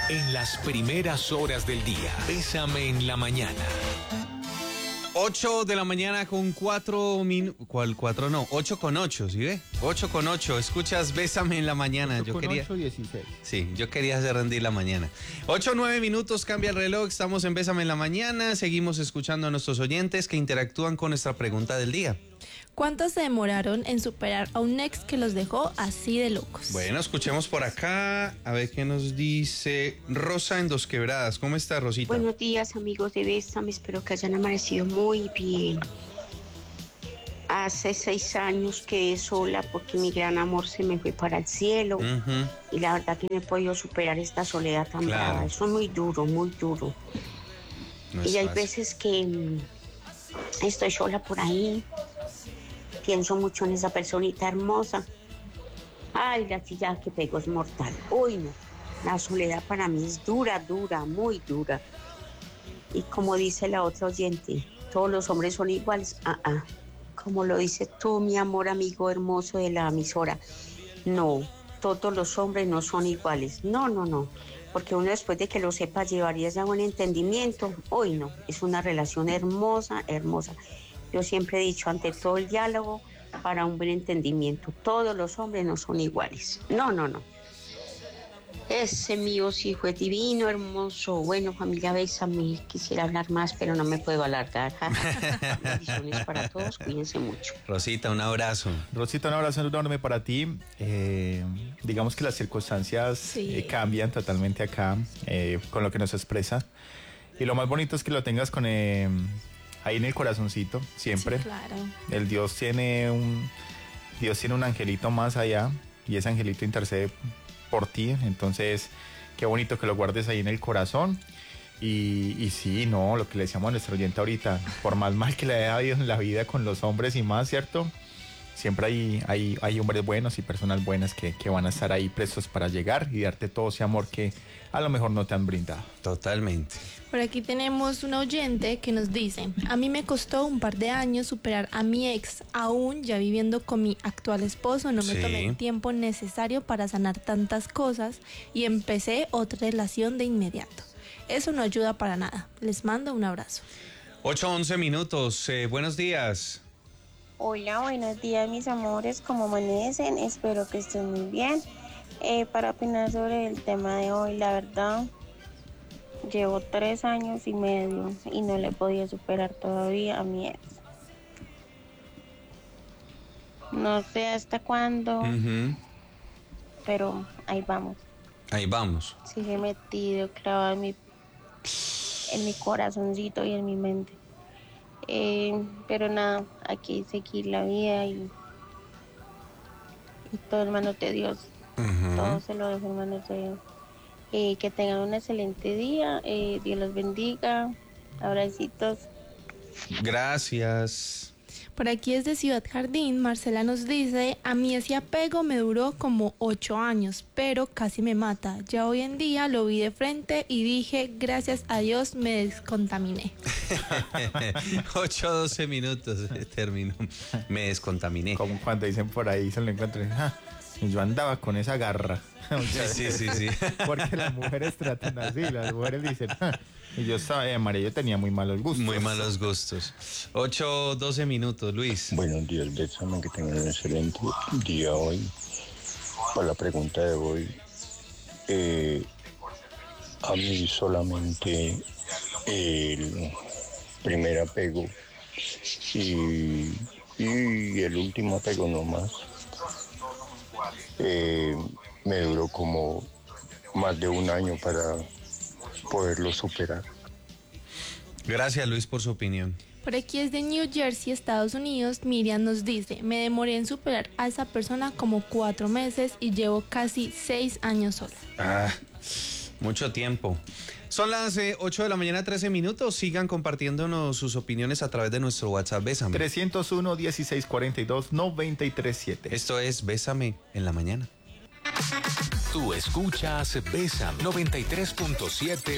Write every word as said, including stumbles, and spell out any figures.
En las primeras horas del día, Bésame en la mañana. Ocho de la mañana con cuatro minutos. ¿Cuál cuatro? No, ocho con ocho, ¿sí ve? Ocho con ocho. Escuchas Bésame en la mañana. Yo con quería. ocho dieciséis. Sí, yo quería hacer rendir la mañana. Ocho, nueve minutos, cambia el reloj. Estamos en Bésame en la mañana. Seguimos escuchando a nuestros oyentes que interactúan con nuestra pregunta del día. ¿Cuántos se demoraron en superar a un ex que los dejó así de locos? Bueno, escuchemos por acá. A ver qué nos dice Rosa en Dos Quebradas. ¿Cómo está, Rosita? Buenos días, amigos de Bésame. Espero que hayan amanecido muy bien. Hace seis años quedé sola porque mi gran amor se me fue para el cielo. Uh-huh. Y la verdad que no he podido superar esta soledad tan Claro. brava. Eso es muy duro, muy duro. No y es hay fácil. veces que mm, estoy sola por ahí. Pienso mucho en esa personita hermosa. Ay, la chilla que pego es mortal. Uy, no. La soledad para mí es dura, dura, muy dura. Y como dice la otra oyente, todos los hombres son iguales. Ah, ah. Como lo dices tú, mi amor, amigo hermoso de la emisora. No, todos los hombres no son iguales. No, no, no. Porque uno después de que lo sepa llevaría ya buen entendimiento. Uy, no. Es una relación hermosa, hermosa. Yo siempre he dicho, ante todo el diálogo, para un buen entendimiento. Todos los hombres no son iguales. No, no, no. Ese mío sí fue divino, hermoso. Bueno, familia, Bésame. Quisiera hablar más, pero no me puedo alargar. Bendiciones para todos. Cuídense mucho. Rosita, un abrazo. Rosita, un abrazo enorme para ti. Eh, digamos que las circunstancias Sí. eh, cambian totalmente acá eh, con lo que nos expresa. Y lo más bonito es que lo tengas con eh, ahí en el corazoncito, siempre. Sí, claro. El Dios tiene un Dios tiene un angelito más allá y ese angelito intercede por ti. Entonces, qué bonito que lo guardes ahí en el corazón. Y, y sí, no, lo que le decíamos a nuestro oyente ahorita, por más mal que le haya habido en la vida con los hombres y más, ¿cierto? Siempre hay, hay, hay hombres buenos y personas buenas que, que van a estar ahí prestos para llegar y darte todo ese amor que a lo mejor no te han brindado. Totalmente. Por aquí tenemos un oyente que nos dice: a mí me costó un par de años superar a mi ex, aún ya viviendo con mi actual esposo, no me Sí. tomé el tiempo necesario para sanar tantas cosas y empecé otra relación de inmediato. Eso no ayuda para nada. Les mando un abrazo. Ocho, once minutos. Eh, buenos días. Hola, buenos días mis amores, ¿cómo amanecen? Espero que estén muy bien. Eh, para opinar sobre el tema de hoy, la verdad, llevo tres años y medio y no le he podido superar todavía a mi ex. No sé hasta cuándo, Uh-huh. pero ahí vamos. Ahí vamos. Sigue metido, clavado en mi, en mi corazoncito y en mi mente. Eh, pero nada, aquí seguir la vida y, y todo en manos de Dios. Uh-huh. Todo se lo dejo en manos de Dios. Eh, que tengan un excelente día. Eh, Dios los bendiga. Abracitos. Gracias. Por aquí es de Ciudad Jardín. Marcela nos dice: a mí ese apego me duró como ocho años, pero casi me mata. Ya hoy en día lo vi de frente y dije, gracias a Dios me descontaminé. Ocho, doce minutos. eh, Terminó. Me descontaminé. Como cuando dicen por ahí, se lo encuentran. "Ah, y yo andaba con esa garra". O sea, Sí, sí, sí. Porque las mujeres tratan así, las mujeres dicen, "Ah". Y yo estaba, eh, María, yo tenía muy malos gustos. Muy malos gustos. Ocho, doce minutos, Luis. Buenos días, Bésame, que tengan un excelente día hoy. Para la pregunta de hoy, eh, a mí solamente el primer apego y, y el último apego nomás eh, me duró como más de un año para poderlo superar. Gracias, Luis, por su opinión. Por aquí es de New Jersey, Estados Unidos. Miriam nos dice: me demoré en superar a esa persona como cuatro meses y llevo casi seis años sola. Ah, mucho tiempo. Son las eh, ocho de la mañana, trece minutos. Sigan compartiéndonos sus opiniones a través de nuestro WhatsApp. Bésame. trescientos uno, dieciséis cuarenta y dos, noventa y tres siete. Esto es Bésame en la mañana. Tú escuchas Bésame noventa y tres punto siete